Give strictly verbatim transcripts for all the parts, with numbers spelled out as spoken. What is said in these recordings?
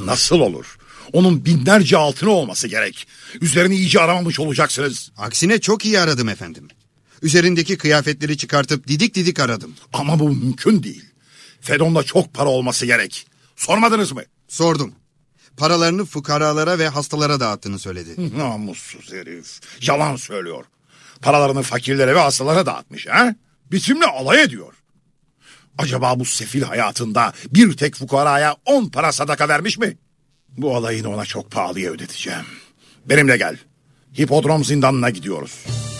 Nasıl olur? Onun binlerce altını olması gerek. Üzerini iyice aramamış olacaksınız. Aksine çok iyi aradım efendim. Üzerindeki kıyafetleri çıkartıp didik didik aradım. Ama bu mümkün değil. Fedon'da çok para olması gerek. Sormadınız mı? Sordum. Paralarını fukaralara ve hastalara dağıttığını söyledi. Namussuz herif. Yalan söylüyor. Paralarını fakirlere ve hastalara dağıtmış ha? Bizimle alay ediyor. Acaba bu sefil hayatında bir tek fukaraya on para sadaka vermiş mi? Bu alayını ona çok pahalıya ödeteceğim. Benimle gel. Hipodrom zindanına gidiyoruz.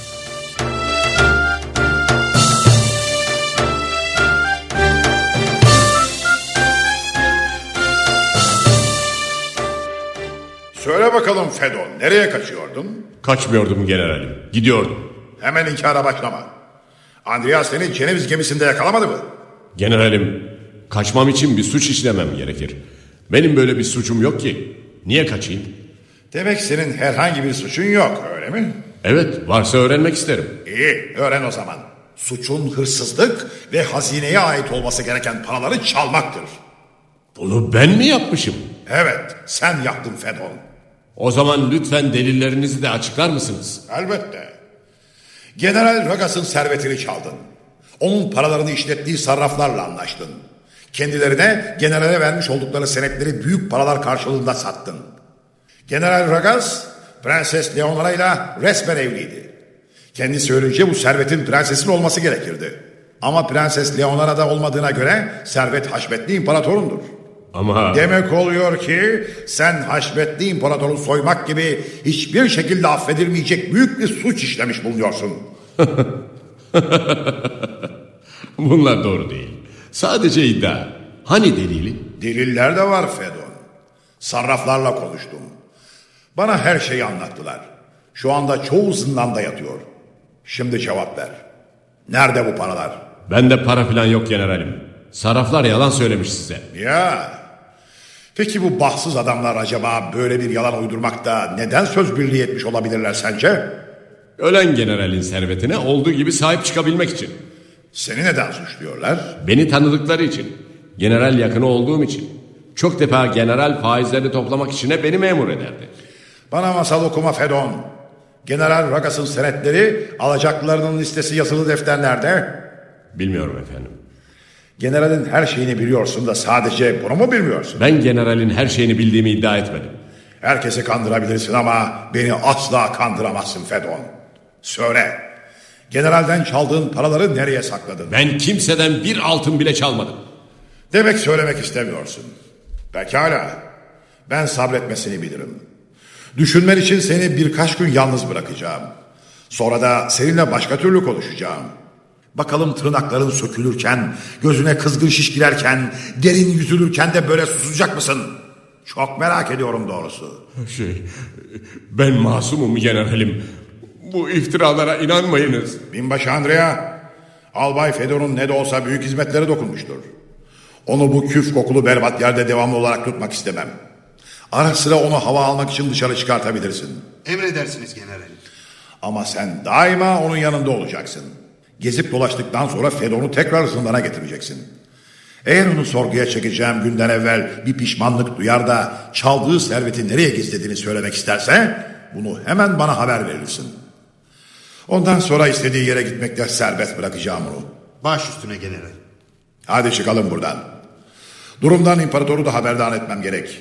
Söyle bakalım Fedon, nereye kaçıyordun? Kaçmıyordum generalim, gidiyordum. Hemen inkara başlama. Andreas seni Ceneviz gemisinde yakalamadı mı? Generalim, kaçmam için bir suç işlemem gerekir. Benim böyle bir suçum yok ki. Niye kaçayım? Demek senin herhangi bir suçun yok, öyle mi? Evet, varsa öğrenmek isterim. İyi, öğren o zaman. Suçun hırsızlık ve hazineye ait olması gereken paraları çalmaktır. Bunu ben mi yapmışım? Evet, sen yaptın Fedon. O zaman lütfen delillerinizi de açıklar mısınız? Elbette. General Ragas'ın servetini çaldın. Onun paralarını işlettiği sarraflarla anlaştın. Kendilerine generale vermiş oldukları senetleri büyük paralar karşılığında sattın. General Ragas, Prenses Leonora ile resmen evliydi. Kendisi ölünce bu servetin prensesin olması gerekirdi. Ama Prenses Leonora'da olmadığına göre servet Haşmetli İmparatorundur. Ama... Demek oluyor ki sen Haşmetli İmparator'u soymak gibi hiçbir şekilde affedilmeyecek büyük bir suç işlemiş bulunuyorsun. Bunlar doğru değil. Sadece iddia. Hani delili? Deliller de var Fedon. Sarraflarla konuştum. Bana her şeyi anlattılar. Şu anda çoğu zindanda yatıyor. Şimdi cevap ver. Nerede bu paralar? Bende para falan yok generalim. Sarraflar yalan söylemiş size. Ya. Peki bu bahtsız adamlar acaba böyle bir yalan uydurmakta neden söz birliği etmiş olabilirler sence? Ölen generalin servetine olduğu gibi sahip çıkabilmek için. Seni neden suçluyorlar? Beni tanıdıkları için. General yakını olduğum için. Çok defa general faizlerini toplamak için beni memur ederdi. Bana masal okuma Fedon. General Ragas'ın senetleri, alacaklılarının listesi yazılı defterlerde. Bilmiyorum efendim. Generalin her şeyini biliyorsun da sadece bunu mu bilmiyorsun? Ben generalin her şeyini bildiğimi iddia etmedim. Herkesi kandırabilirsin ama beni asla kandıramazsın Fedon. Söyle, generalden çaldığın paraları nereye sakladın? Ben kimseden bir altın bile çalmadım. Demek söylemek istemiyorsun. Pekala, ben sabretmesini bilirim. Düşünmen için seni birkaç gün yalnız bırakacağım. Sonra da seninle başka türlü konuşacağım. Bakalım tırnakların sökülürken, gözüne kızgın şiş girerken, derin yüzülürken de böyle susacak mısın? Çok merak ediyorum doğrusu. Şey, ben masumum generalim. Bu iftiralara inanmayınız. Binbaşı Andrea, Albay Fedon'un ne de olsa büyük hizmetleri dokunmuştur. Onu bu küf kokulu berbat yerde devamlı olarak tutmak istemem. Ara sıra onu hava almak için dışarı çıkartabilirsin. Emredersiniz generalim. Ama sen daima onun yanında olacaksın. Gezip dolaştıktan sonra Fedon'u tekrar zindana getireceksin. Eğer onu sorguya çekeceğim günden evvel bir pişmanlık duyar da çaldığı serveti nereye gizlediğini söylemek isterse bunu hemen bana haber verirsin. Ondan sonra istediği yere gitmekte serbest bırakacağım onu. Baş üstüne general. Hadi çıkalım buradan. Durumdan imparatoru da haberdar etmem gerek.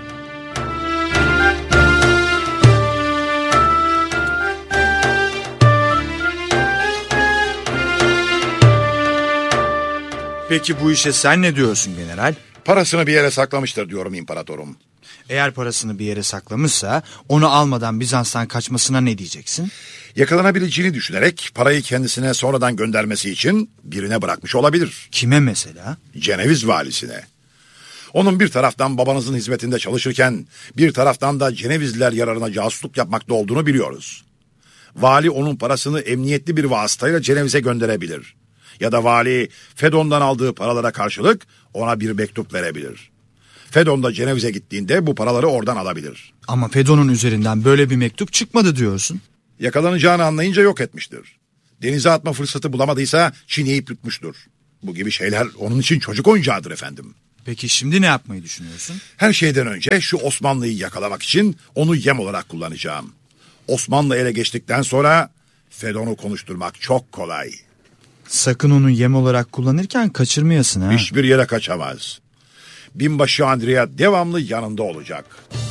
Peki bu işe sen ne diyorsun general? Parasını bir yere saklamıştır diyorum imparatorum. Eğer parasını bir yere saklamışsa onu almadan Bizans'tan kaçmasına ne diyeceksin? Yakalanabileceğini düşünerek parayı kendisine sonradan göndermesi için birine bırakmış olabilir. Kime mesela? Ceneviz valisine. Onun bir taraftan babanızın hizmetinde çalışırken bir taraftan da Cenevizliler yararına casusluk yapmakta olduğunu biliyoruz. Vali onun parasını emniyetli bir vasıtayla Ceneviz'e gönderebilir. Ya da vali Fedon'dan aldığı paralara karşılık ona bir mektup verebilir. Fedon da Ceneviz'e gittiğinde bu paraları oradan alabilir. Ama Fedon'un üzerinden böyle bir mektup çıkmadı diyorsun. Yakalanacağını anlayınca yok etmiştir. Denize atma fırsatı bulamadıysa çiğneyip yutmuştur. Bu gibi şeyler onun için çocuk oyuncağıdır efendim. Peki şimdi ne yapmayı düşünüyorsun? Her şeyden önce şu Osmanlı'yı yakalamak için onu yem olarak kullanacağım. Osmanlı ele geçtikten sonra Fedon'u konuşturmak çok kolay. Sakın onu yem olarak kullanırken kaçırmayasın ha. Hiçbir yere kaçamaz. Binbaşı Andrea devamlı yanında olacak.